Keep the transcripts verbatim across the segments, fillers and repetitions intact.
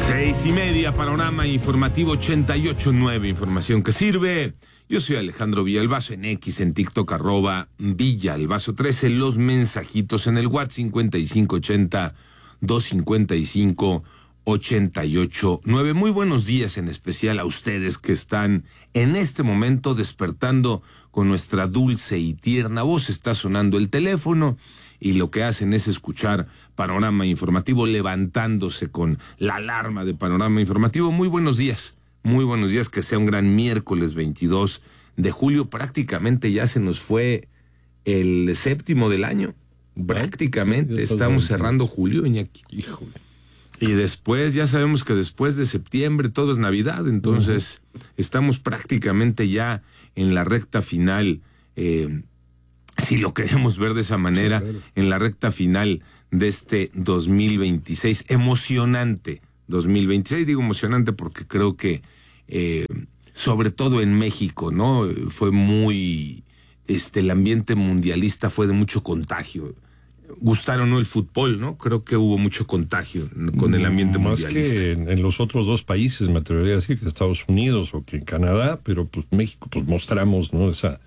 Seis y media, panorama informativo ochenta y ocho punto nueve, información que sirve. Yo soy Alejandro Villalbazo, en X, en TikTok, arroba Villalbazo trece, los mensajitos en el WhatsApp cincuenta y cinco ochenta, doscientos cincuenta y cinco, ochenta y ocho nueve. Muy buenos días, en especial a ustedes que están en este momento despertando con nuestra dulce y tierna voz. Está sonando el teléfono y lo que hacen es escuchar Panorama Informativo levantándose con la alarma de Panorama Informativo. Muy buenos días, muy buenos días, que sea un gran miércoles veintidós de julio. Prácticamente ya se nos fue el séptimo del año, prácticamente, estamos cerrando julio, Iñaki. Híjole. Y después, ya sabemos que después de septiembre todo es Navidad, entonces uh-huh. estamos prácticamente ya en la recta final, eh, si lo queremos ver de esa manera, sí, claro. en la recta final de este dos mil veintiséis, emocionante dos mil veintiséis, digo emocionante porque creo que, eh, sobre todo en México, ¿no? Fue muy, este, el ambiente mundialista fue de mucho contagio. Gustaron, ¿no? El fútbol, ¿no? Creo que hubo mucho contagio con el ambiente Más mundialista. que en, en los otros dos países, me atrevería a decir que Estados Unidos o que en Canadá, pero pues México, pues mostramos, ¿no? Esa,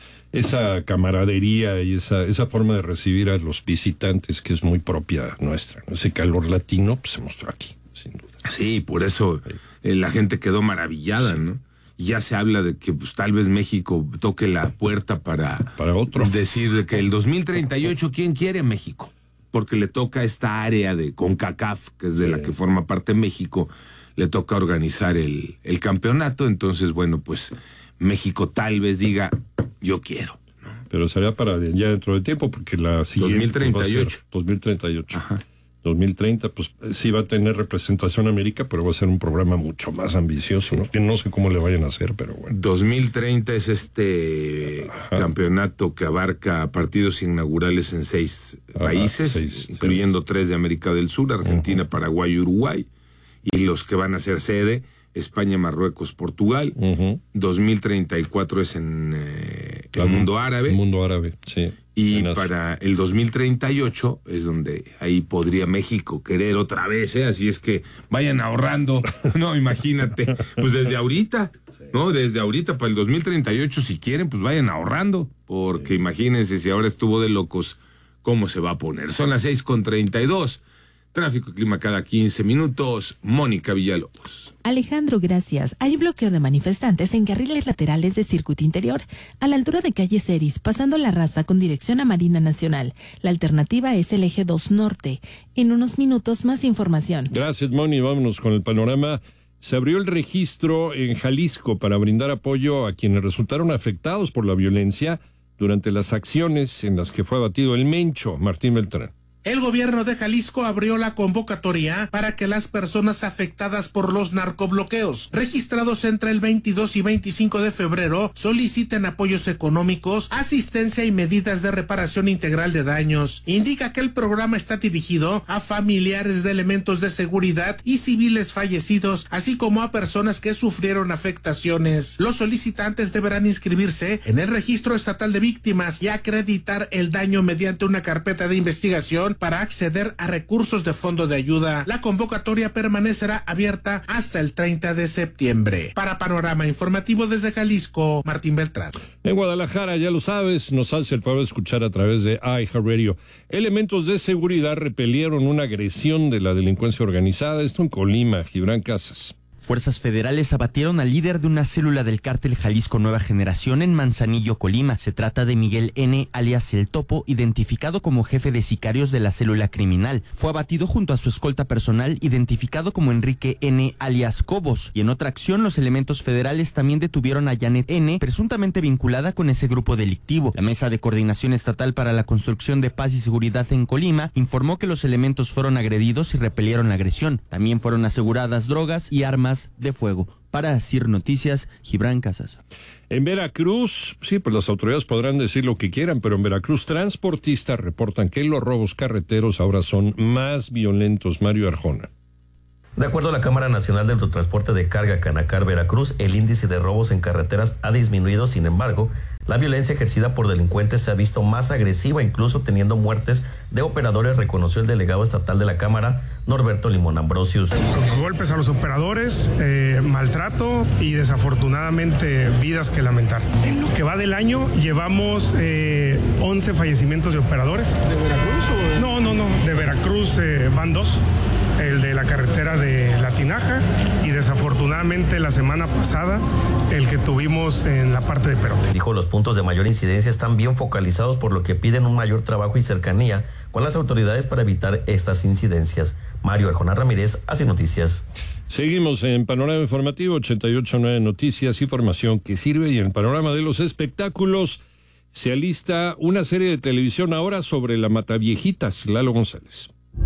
esa camaradería y esa, esa forma de recibir a los visitantes que es muy propia nuestra, ¿no? Ese calor latino, pues se mostró aquí, sin duda. Sí, por eso eh, la gente quedó maravillada, sí. ¿no? Ya se habla de que pues tal vez México toque la puerta para, para otro. decir que el dos mil treinta y ocho, ¿quién quiere? México. Porque le toca esta área de CONCACAF, que es de sí. la que forma parte México, le toca organizar el, el campeonato. Entonces, bueno, pues México tal vez diga, yo quiero, ¿no? Pero sería para ya dentro de tiempo, porque la siguiente... dos mil treinta y ocho. dos mil treinta y ocho. Ajá. dos mil treinta, pues sí va a tener representación América, pero va a ser un programa mucho más ambicioso, ¿no? Que no sé cómo le vayan a hacer, pero bueno. dos mil treinta es este Ajá. campeonato que abarca partidos inaugurales en seis Ajá, países, seis, incluyendo seis. tres de América del Sur, Argentina, uh-huh. Paraguay y Uruguay, y los que van a ser sede, España, Marruecos, Portugal. Uh-huh. dos mil treinta y cuatro es en eh, el mundo árabe. El mundo árabe, sí. Y para el dos mil treinta y ocho es donde ahí podría México querer otra vez, ¿eh? Así es que vayan ahorrando, no, imagínate, pues desde ahorita, sí. ¿no? Desde ahorita para el dos mil treinta y ocho, si quieren, pues vayan ahorrando, porque sí. imagínense si ahora estuvo de locos, ¿cómo se va a poner? Son las seis con treinta y dos, tráfico y clima cada quince minutos, Mónica Villalobos. Alejandro, gracias. Hay bloqueo de manifestantes en carriles laterales de Circuito Interior, a la altura de calle Ceris, pasando La Raza con dirección a Marina Nacional. La alternativa es el eje dos Norte. En unos minutos, más información. Gracias, Moni. Vámonos con el panorama. Se abrió el registro en Jalisco para brindar apoyo a quienes resultaron afectados por la violencia durante las acciones en las que fue abatido el Mencho. Martín Beltrán. El gobierno de Jalisco abrió la convocatoria para que las personas afectadas por los narcobloqueos, registrados entre el veintidós y veinticinco de febrero, soliciten apoyos económicos, asistencia y medidas de reparación integral de daños. Indica que el programa está dirigido a familiares de elementos de seguridad y civiles fallecidos, así como a personas que sufrieron afectaciones. Los solicitantes deberán inscribirse en el registro estatal de víctimas y acreditar el daño mediante una carpeta de investigación para acceder a recursos de fondo de ayuda. La convocatoria permanecerá abierta hasta el treinta de septiembre. Para Panorama Informativo desde Jalisco, Martín Beltrán. En Guadalajara, ya lo sabes, nos hace el favor de escuchar a través de iHeartRadio. Elementos de seguridad repelieron una agresión de la delincuencia organizada, esto en Colima. Gibran Casas. Fuerzas federales abatieron al líder de una célula del cártel Jalisco Nueva Generación en Manzanillo, Colima. Se trata de Miguel N., alias El Topo, identificado como jefe de sicarios de la célula criminal. Fue abatido junto a su escolta personal, identificado como Enrique N., alias Cobos. Y en otra acción, los elementos federales también detuvieron a Janet N., presuntamente vinculada con ese grupo delictivo. La Mesa de Coordinación Estatal para la Construcción de Paz y Seguridad en Colima informó que los elementos fueron agredidos y repelieron la agresión. También fueron aseguradas drogas y armas de fuego. Para Asir Noticias, Gibran Casas. En Veracruz, sí, pues las autoridades podrán decir lo que quieran, pero en Veracruz transportistas reportan que los robos carreteros ahora son más violentos. Mario Arjona. De acuerdo a la Cámara Nacional de Autotransporte de Carga Canacar Veracruz, el índice de robos en carreteras ha disminuido, sin embargo, La violencia ejercida por delincuentes se ha visto más agresiva, incluso teniendo muertes de operadores, reconoció el delegado estatal de la Cámara, Norberto Limón Ambrosius. Golpes a los operadores, eh, maltrato y desafortunadamente vidas que lamentar. En lo que va del año llevamos eh, once fallecimientos de operadores. ¿De Veracruz o de... No, no, no, de Veracruz eh, van dos. El de la carretera de La Tinaja y desafortunadamente la semana pasada el que tuvimos en la parte de Perote. Dijo, los puntos de mayor incidencia están bien focalizados, por lo que piden un mayor trabajo y cercanía con las autoridades para evitar estas incidencias. Mario Arjona Ramírez, Así Noticias. Seguimos en Panorama Informativo, ochenta y ocho punto nueve Noticias, información que sirve. Y en el panorama de los espectáculos se alista una serie de televisión ahora sobre la Mataviejitas. Lalo González.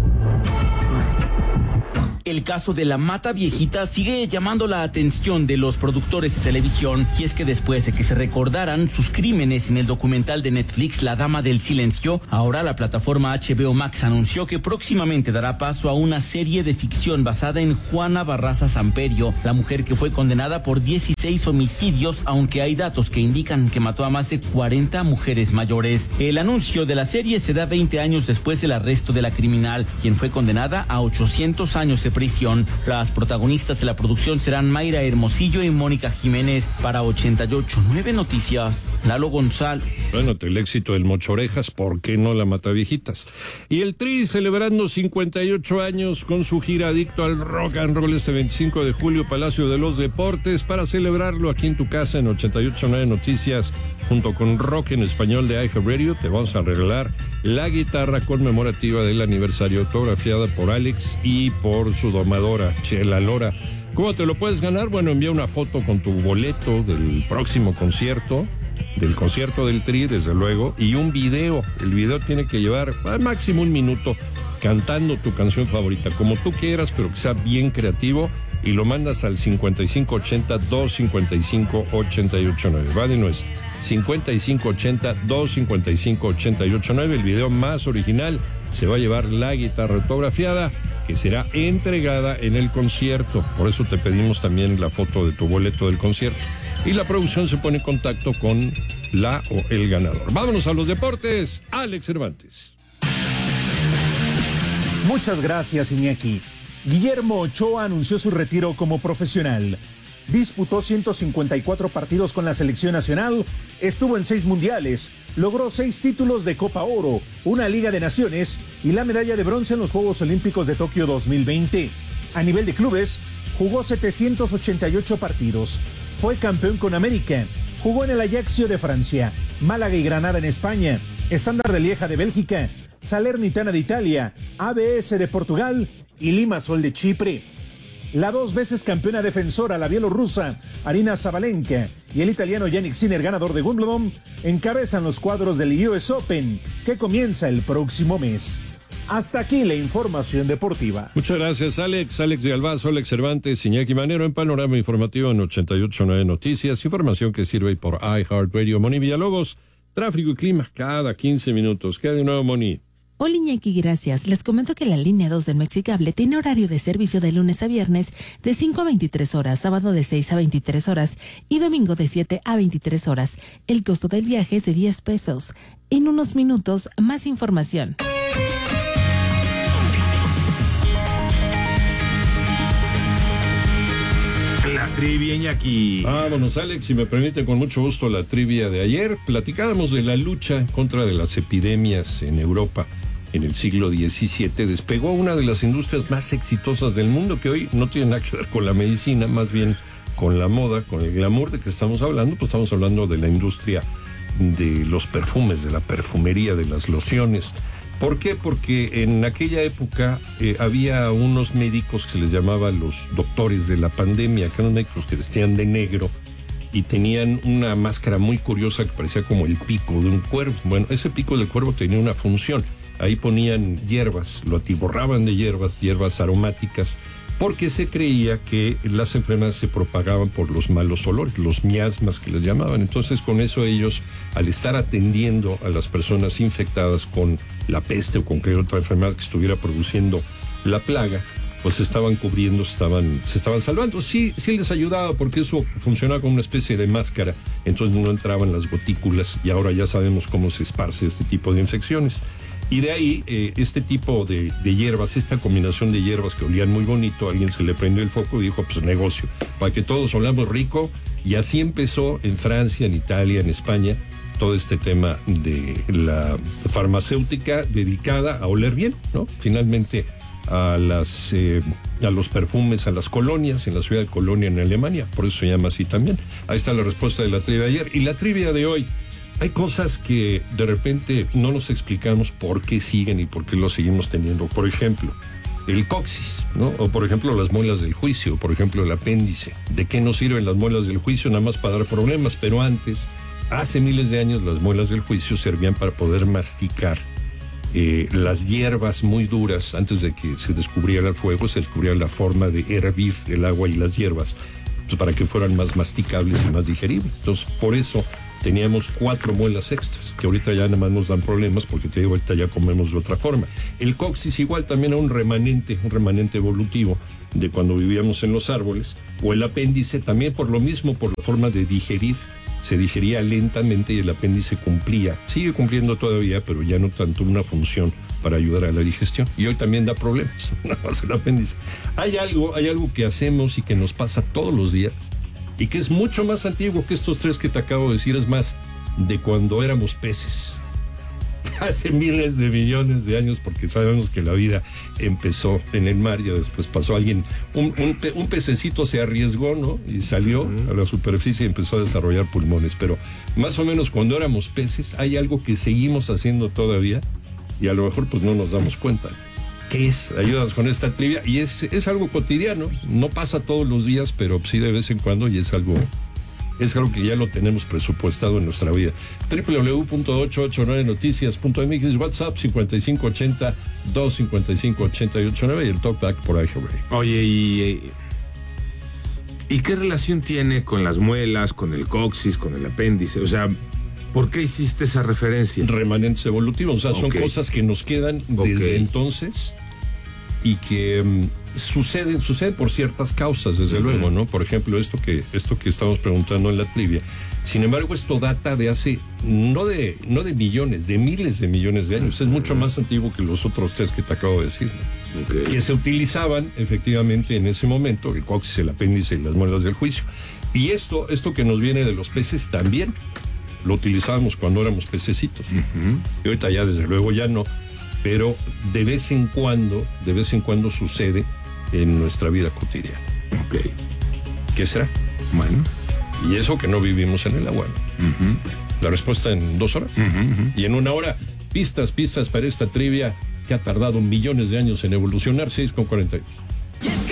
El caso de la Mata Viejita sigue llamando la atención de los productores de televisión, y es que después de que se recordaran sus crímenes en el documental de Netflix La Dama del Silencio, ahora la plataforma H B O Max anunció que próximamente dará paso a una serie de ficción basada en Juana Barraza Samperio, la mujer que fue condenada por dieciséis homicidios, aunque hay datos que indican que mató a más de cuarenta mujeres mayores. El anuncio de la serie se da veinte años después del arresto de la criminal, quien fue condenada a ochocientos años de prisión. Las protagonistas de la producción serán Mayra Hermosillo y Mónica Jiménez. Para ochenta y ocho punto nueve Noticias, Lalo González. Bueno, el éxito del Mochorejas, ¿por qué no la Mataviejitas? Y el Tri celebrando cincuenta y ocho años con su gira Adicto al Rock and Roll este veinticinco de julio, Palacio de los Deportes. Para celebrarlo aquí en tu casa en ochenta y ocho punto nueve Noticias, junto con Rock en Español de iHeartRadio, te vamos a regalar la guitarra conmemorativa del aniversario, autografiada por Alex y por su domadora, Chela Lora. ¿Cómo te lo puedes ganar? Bueno, envía una foto con tu boleto del próximo concierto, del concierto del Tri, desde luego, y un video. El video tiene que llevar al máximo un minuto cantando tu canción favorita, como tú quieras, pero que sea bien creativo, y lo mandas al cincuenta y cinco ochenta, doscientos cincuenta y cinco, ochenta y ocho nueve. Va de nuez, cincuenta y cinco ochenta, doscientos cincuenta y cinco, ochenta y ocho nueve. El video más original se va a llevar la guitarra autografiada, que será entregada en el concierto. Por eso te pedimos también la foto de tu boleto del concierto. Y la producción se pone en contacto con la o el ganador. Vámonos a los deportes. Alex Cervantes. Muchas gracias, Iñaki. Guillermo Ochoa anunció su retiro como profesional. Disputó ciento cincuenta y cuatro partidos con la selección nacional, estuvo en seis mundiales, logró seis títulos de Copa Oro, una Liga de Naciones y la medalla de bronce en los Juegos Olímpicos de Tokio dos mil veinte. A nivel de clubes, jugó setecientos ochenta y ocho partidos, fue campeón con América, jugó en el Ajaccio de Francia, Málaga y Granada en España, Estándar de Lieja de Bélgica, Salernitana de Italia, A B S de Portugal y Limassol de Chipre. La dos veces campeona defensora, la bielorrusa Arina Sabalenka, y el italiano Yannick Sinner, ganador de Wimbledon, encabezan los cuadros del U S Open, que comienza el próximo mes. Hasta aquí la información deportiva. Muchas gracias, Alex. Alex de Albazo, Alex Cervantes, Iñaki Manero en Panorama Informativo en ochenta y ocho punto nueve Noticias. Información que sirve por iHeartRadio. Moni Villalobos, tráfico y clima cada quince minutos. ¿Qué de nuevo, Moni? Hola Iñaki, gracias. Les comento que la línea dos del Mexicable tiene horario de servicio de lunes a viernes de cinco a veintitrés horas, sábado de seis a veintitrés horas y domingo de siete a veintitrés horas. El costo del viaje es de diez pesos. En unos minutos, más información. La trivia, Iñaki. Vámonos, Alex, si me permite, con mucho gusto la trivia de ayer. Platicábamos de la lucha en contra de las epidemias en Europa en el siglo diecisiete. Despegó una de las industrias más exitosas del mundo, que hoy no tiene nada que ver con la medicina, más bien con la moda, con el glamour de que estamos hablando. Pues estamos hablando de la industria de los perfumes, de la perfumería, de las lociones. ¿Por qué? Porque en aquella época eh, había unos médicos que se les llamaba los doctores de la pandemia, que eran médicos que vestían de negro y tenían una máscara muy curiosa que parecía como el pico de un cuervo. Bueno, ese pico del cuervo tenía una función. Ahí ponían hierbas, lo atiborraban de hierbas, hierbas aromáticas, porque se creía que las enfermedades se propagaban por los malos olores, los miasmas que les llamaban. Entonces, con eso ellos, al estar atendiendo a las personas infectadas con la peste o con cualquier otra enfermedad que estuviera produciendo la plaga, pues se estaban cubriendo, estaban, se estaban salvando. Sí, sí les ayudaba porque eso funcionaba como una especie de máscara, entonces no entraban las gotículas y ahora ya sabemos cómo se esparce este tipo de infecciones. Y de ahí, eh, este tipo de, de hierbas, esta combinación de hierbas que olían muy bonito, a alguien se le prendió el foco y dijo, pues negocio, para que todos olamos rico. Y así empezó en Francia, en Italia, en España, todo este tema de la farmacéutica dedicada a oler bien, ¿no? Finalmente, a las eh, a los perfumes, a las colonias, en la ciudad de Colonia, en Alemania, por eso se llama así también. Ahí está la respuesta de la trivia de ayer. Y la trivia de hoy, hay cosas que de repente no nos explicamos por qué siguen y por qué lo seguimos teniendo. Por ejemplo, el coxis, ¿no? O por ejemplo, las muelas del juicio, por ejemplo, el apéndice. ¿De qué nos sirven las muelas del juicio? Nada más para dar problemas, pero antes, hace miles de años, las muelas del juicio servían para poder masticar Eh, las hierbas muy duras. Antes de que se descubriera el fuego, se descubría la forma de hervir el agua y las hierbas, pues, para que fueran más masticables y más digeribles. Entonces, por eso teníamos cuatro muelas extras, que ahorita ya nada más nos dan problemas, porque te digo, ahorita ya comemos de otra forma. El coxis igual también era un remanente, un remanente evolutivo de cuando vivíamos en los árboles, o el apéndice también por lo mismo, por la forma de digerir. Se digería lentamente y el apéndice cumplía, sigue cumpliendo todavía, pero ya no tanto una función para ayudar a la digestión. Y hoy también da problemas, nada más el apéndice. Hay algo, hay algo que hacemos y que nos pasa todos los días y que es mucho más antiguo que estos tres que te acabo de decir, es más, de cuando éramos peces. Hace miles de millones de años, porque sabemos que la vida empezó en el mar y después pasó alguien, un, un, pe, un pececito se arriesgó, ¿no? Y salió uh-huh. a la superficie y empezó a desarrollar pulmones. Pero más o menos cuando éramos peces, hay algo que seguimos haciendo todavía y a lo mejor pues no nos damos cuenta. ¿Qué es? Ayúdanos con esta trivia. Y es, es algo cotidiano, no pasa todos los días, pero sí de vez en cuando, y es algo... Es algo que ya lo tenemos presupuestado en nuestra vida. doble u doble u doble u punto ocho ocho nueve noticias punto m x, WhatsApp cincuenta y cinco ochenta, dos cincuenta y cinco ochenta y ocho nueve y el talkback por iHeartRadio. Oye, ¿y, ¿y qué relación tiene con las muelas, con el coxis, con el apéndice? O sea, ¿por qué hiciste esa referencia? Remanentes evolutivos, o sea, son okay. cosas que nos quedan desde okay. entonces y que um, suceden, suceden por ciertas causas, desde uh-huh. luego, ¿no? Por ejemplo, esto que, esto que estamos preguntando en la trivia. Sin embargo, esto data de hace, no de, no de millones, de miles de millones de años. Uh-huh. Es mucho más antiguo que los otros tres que te acabo de decir, ¿no? Okay. Que se utilizaban efectivamente en ese momento, el coxis, el apéndice y las muelas del juicio. Y esto, esto que nos viene de los peces también lo utilizábamos cuando éramos pececitos. Uh-huh. Y ahorita ya, desde luego, ya no. Pero de vez en cuando, de vez en cuando sucede en nuestra vida cotidiana. Ok. ¿Qué será? Bueno. Y eso que no vivimos en el agua, ¿no? Uh-huh. La respuesta en dos horas. Uh-huh, uh-huh. Y en una hora, pistas, pistas para esta trivia que ha tardado millones de años en evolucionar, seis con cuarenta y dos.